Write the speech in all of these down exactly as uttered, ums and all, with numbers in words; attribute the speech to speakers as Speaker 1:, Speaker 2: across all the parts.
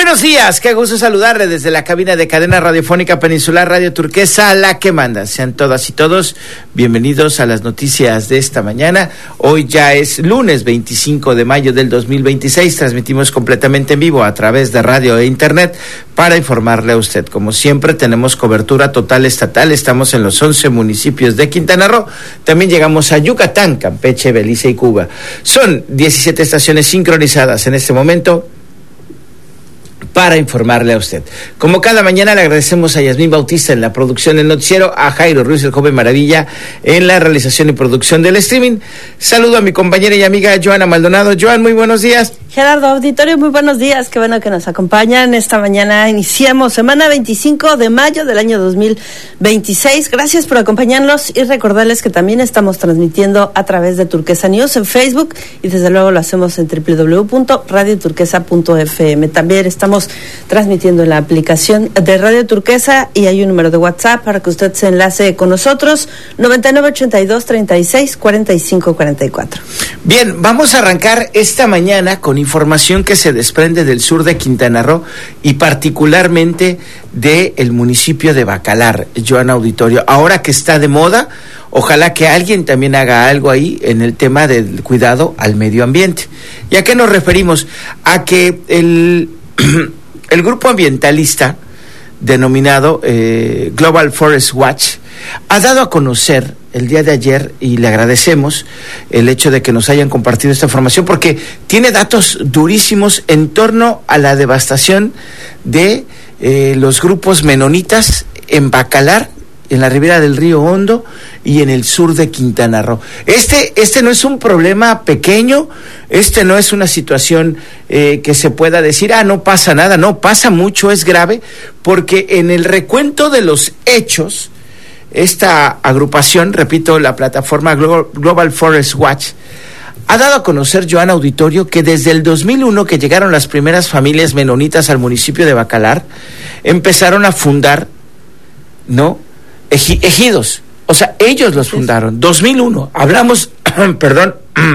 Speaker 1: Buenos días, qué gusto saludarle desde la cabina de Cadena Radiofónica Peninsular Radio Turquesa, la que manda. Sean todas y todos bienvenidos a las noticias de esta mañana. Hoy ya es lunes veinticinco de mayo del dos mil veintiséis. Transmitimos completamente en vivo a través de radio e internet para informarle a usted. Como siempre, tenemos cobertura total estatal. Estamos en los once municipios de Quintana Roo. También llegamos a Yucatán, Campeche, Belice y Cuba. Son diecisiete estaciones sincronizadas en este momento para informarle a usted. Como cada mañana, le agradecemos a Yasmín Bautista en la producción del noticiero, a Jairo Ruiz, el joven maravilla, en la realización y producción del streaming. Saludo a mi compañera y amiga Joana Maldonado. Joan, muy buenos días.
Speaker 2: Gerardo, auditorio, muy buenos días. Qué bueno que nos acompañan. Esta mañana iniciamos semana veinticinco de mayo del año dos mil veintiséis. Gracias por acompañarnos y recordarles que también estamos transmitiendo a través de Turquesa News en Facebook y desde luego lo hacemos en doble u doble u doble u punto radio turquesa punto efe eme. También estamos transmitiendo en la aplicación de Radio Turquesa y hay un número de WhatsApp para que usted se enlace con nosotros, noventa y nueve ochenta y dos treinta y seis cuarenta y cinco cuarenta y cuatro.
Speaker 1: Bien, vamos a arrancar esta mañana con información que se desprende del sur de Quintana Roo y particularmente del municipio de Bacalar, Joan Auditorio. Ahora que está de moda, ojalá que alguien también haga algo ahí en el tema del cuidado al medio ambiente. ¿Y a qué nos referimos? A que el, el grupo ambientalista denominado eh, Global Forest Watch ha dado a conocer el día de ayer, y le agradecemos el hecho de que nos hayan compartido esta información, porque tiene datos durísimos en torno a la devastación de eh, los grupos menonitas en Bacalar, en la ribera del río Hondo y en el sur de Quintana Roo. Este, este no es un problema pequeño, este no es una situación eh, que se pueda decir, ah, no pasa nada, no, pasa mucho, es grave, porque en el recuento de los hechos, esta agrupación, repito, la plataforma Global Forest Watch, ha dado a conocer, Joan Auditorio, que desde el dos mil uno, que llegaron las primeras familias menonitas al municipio de Bacalar, empezaron a fundar, ¿no?, Eji- ejidos. O sea, ellos los fundaron. dos mil uno, hablamos, perdón,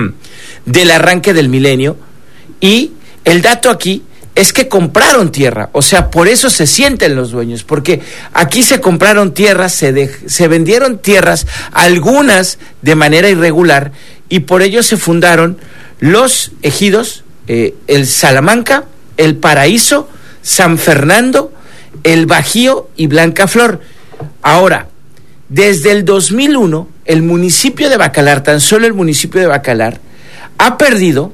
Speaker 1: del arranque del milenio, y el dato aquí es que compraron tierra, o sea, por eso se sienten los dueños, porque aquí se compraron tierras, se, de, se vendieron tierras, algunas de manera irregular, y por ello se fundaron los ejidos, eh, el Salamanca, el Paraíso, San Fernando, el Bajío y Blancaflor. Ahora, desde el dos mil uno, el municipio de Bacalar, tan solo el municipio de Bacalar, ha perdido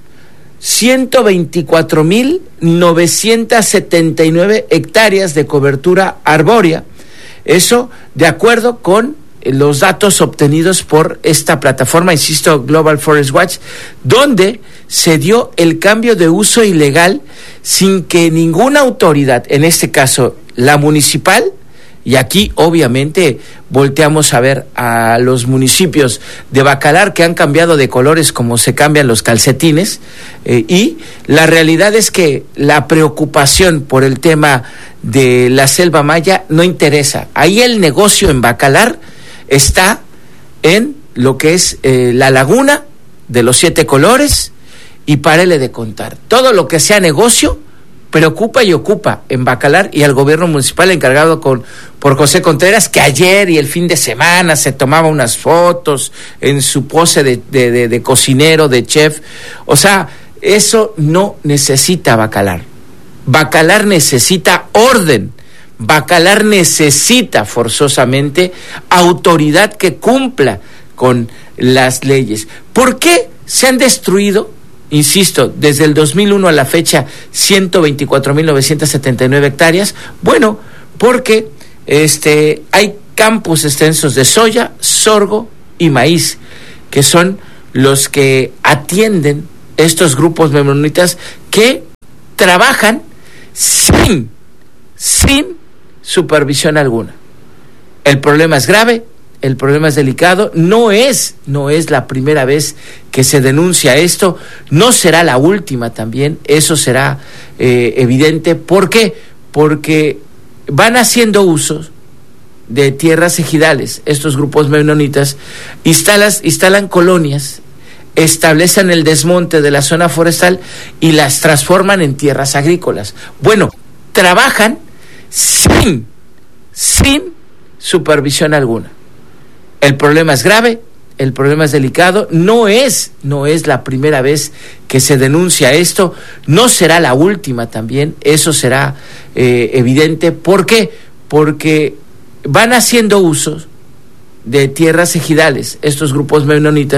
Speaker 1: ciento veinticuatro mil novecientas setenta y nueve hectáreas de cobertura arbórea. Eso de acuerdo con los datos obtenidos por esta plataforma, insisto, Global Forest Watch, donde se dio el cambio de uso ilegal sin que ninguna autoridad, en este caso la municipal, y aquí obviamente volteamos a ver a los municipios de Bacalar que han cambiado de colores como se cambian los calcetines, eh, y la realidad es que la preocupación por el tema de la selva maya no interesa. Ahí el negocio en Bacalar está en lo que es eh, la laguna de los siete colores, y párele de contar. Todo lo que sea negocio preocupa y ocupa en Bacalar, y al gobierno municipal encargado con, por José Contreras, que ayer y el fin de semana se tomaba unas fotos en su pose de, de, de, de cocinero, de chef. O sea, eso no necesita Bacalar. Bacalar necesita orden. Bacalar necesita forzosamente autoridad que cumpla con las leyes. ¿Por qué se han destruido, insisto, desde el dos mil uno a la fecha, ciento veinticuatro mil novecientas setenta y nueve hectáreas? Bueno, porque este, hay campos extensos de soya, sorgo y maíz, que son los que atienden estos grupos menonitas que trabajan sin, sin supervisión alguna. El problema es grave, el problema es delicado, no es, no es la primera vez que se denuncia esto, no será la última también, eso será eh, evidente. ¿Por qué? Porque van haciendo usos de tierras ejidales, estos grupos menonitas, instalas, instalan colonias establecen el desmonte de la zona forestal y las transforman en tierras agrícolas. Bueno, trabajan sin, sin supervisión alguna. El problema es grave, el problema es delicado, no es, no es la primera vez que se denuncia esto, no será la última también, eso será eh, evidente. ¿Por qué? Porque van haciendo usos de tierras ejidales, estos grupos menonitas,